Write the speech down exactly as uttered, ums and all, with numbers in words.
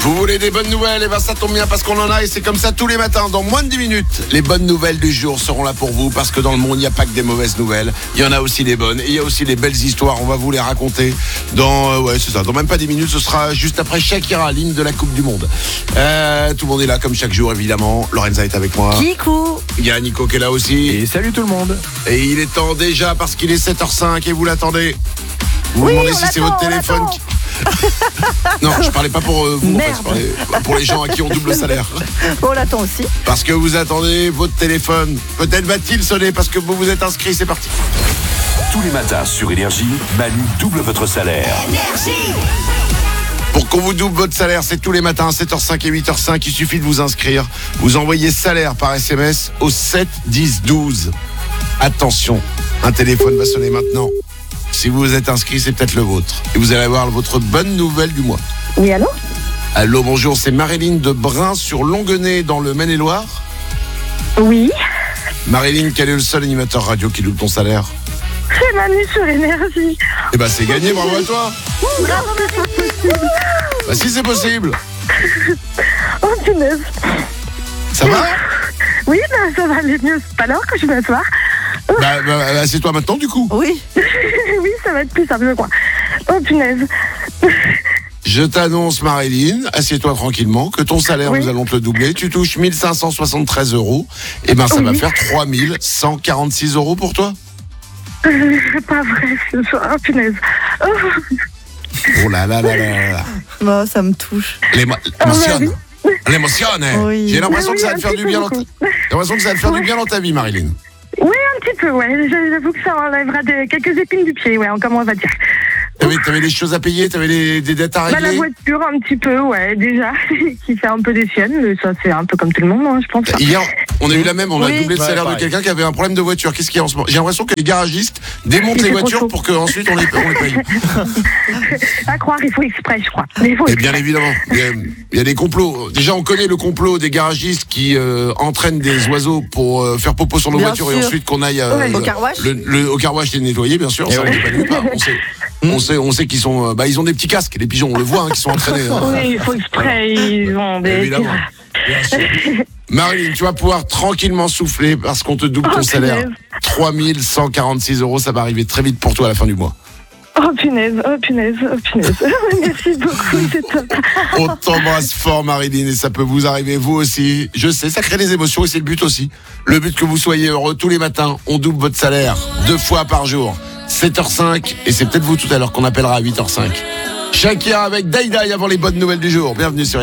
Vous voulez des bonnes nouvelles? Et bien ça tombe bien parce qu'on en a et c'est comme ça tous les matins. Dans moins de dix minutes, les bonnes nouvelles du jour seront là pour vous parce que dans le monde, il n'y a pas que des mauvaises nouvelles. Il y en a aussi des bonnes et il y a aussi des belles histoires. On va vous les raconter dans, euh, ouais, c'est ça, dans même pas dix minutes. Ce sera juste après Shakira, l'hymne de la Coupe du Monde. Euh, tout le monde est là comme chaque jour évidemment. Lorenza est avec moi. Kikou. Il y a Nico qui est là aussi. Et salut tout le monde. Et il est temps déjà parce qu'il est sept heures cinq et vous l'attendez. Vous vous Oui, demandez on si c'est l'attend, votre on téléphone l'attend. qui... Non, je parlais pas pour euh, vous, en fait, Merde. je parlais pour les gens à qui on double le salaire. On l'attend aussi. Parce que vous attendez votre téléphone. Peut-être va-t-il sonner parce que vous vous êtes inscrit, c'est parti. Tous les matins sur Énergie, Manu double votre salaire. Pour qu'on vous double votre salaire, c'est tous les matins à sept heures cinq et huit heures cinq. Il suffit de vous inscrire. Vous envoyez salaire par S M S au sept dix douze. Attention, un téléphone va sonner maintenant. Si vous vous êtes inscrit, c'est peut-être le vôtre. Et vous allez avoir votre bonne nouvelle du mois. Oui, allô? Allô, bonjour, c'est Marilyn de Brin sur Longuenay dans le Maine-et-Loire. Oui. Marilyn, quel est le seul animateur radio qui double ton salaire? C'est Manu sur Énergie. Eh ben c'est gagné, bravo à toi. Bravo, c'est possible. Bah si c'est possible. Oh, punaise. Ça va? Oui, bah, ça va aller mieux. C'est pas l'heure que je vais m'asseoir. Bah, bah, bah c'est toi maintenant du coup. Oui. Oui, ça va être plus simple, je crois. Oh, punaise. Je t'annonce Marilyn, assieds-toi tranquillement, que ton salaire, Oui. nous allons te le doubler. Tu touches mille cinq cent soixante-treize euros. Et ben ça Oui. va faire trois mille cent quarante-six euros pour toi. Euh, C'est pas vrai ce soir. Oh, punaise. Oh, Oh là là là là là là. Bah, ça me touche. L'émo- bah L'émotionne. L'émotionne. hein. Oui. J'ai l'impression que Oui, ça va un te faire petit du peu bien dans ta... beaucoup. J'ai l'impression que ça va te faire du Ouais. bien dans ta vie, Marilyn. Oui, un petit peu, ouais. J'avoue que ça enlèvera des, quelques épines du pied, ouais, comme on va dire. T'avais, t'avais des choses à payer, t'avais des, des dettes à Bah, la régler. voiture, un petit peu, ouais, déjà, qui fait un peu des siennes, mais ça, c'est un peu comme tout le monde, hein, je pense. Hier, on a eu la même, on a Oui. doublé le Ouais, salaire de pareil. quelqu'un qui avait un problème de voiture. Qu'est-ce qu'il y a en ce moment? J'ai l'impression que les garagistes démontent Il les fait trop voitures chaud. pour qu'ensuite on les, on les paye. À croire, il faut exprès, je crois. Mais il faut Et bien exprès. évidemment, il y, a, il y a des complots. Déjà, on connaît le complot des garagistes qui euh, entraînent des oiseaux pour euh, faire popo sur nos Bien voitures et sûr. ensuite qu'on aille euh, Ouais. le, Au car wash. le, le- au car wash les nettoyer, bien sûr. Et Ça, on ouais. n'est pas nulle part. On sait, on sait, on sait qu'ils sont, euh, bah, ils ont des petits casques, les pigeons, on le voit, hein, qui sont entraînés. hein. Oui, il faut exprès, ils ont des... Évidemment. Bien sûr. Marilyn, tu vas pouvoir tranquillement souffler parce qu'on te double Oh, ton salaire. punaise. trois mille cent quarante-six euros, ça va arriver très vite pour toi à la fin du mois. Oh punaise, oh punaise, oh punaise. Merci beaucoup, c'est top. On t'embrasse fort, Marilyn, et ça peut vous arriver vous aussi. Je sais, ça crée des émotions et c'est le but aussi. Le but que vous soyez heureux tous les matins, on double votre salaire deux fois par jour. sept heures cinq et c'est peut-être vous tout à l'heure qu'on appellera à huit heures cinq. Shakira avec Daïdaï avant les bonnes nouvelles du jour. Bienvenue sur